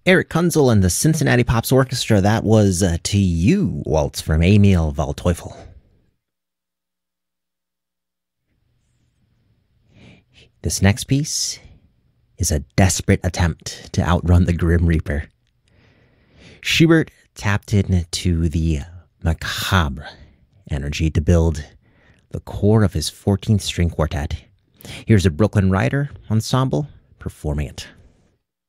Eric Kunzel and the Cincinnati Pops Orchestra. That was To You, waltz from Emil Waldteufel. This next piece is a desperate attempt to outrun the Grim Reaper. Schubert tapped into the macabre energy to build the core of his 14th string quartet. Here's a Brooklyn Rider ensemble performing it.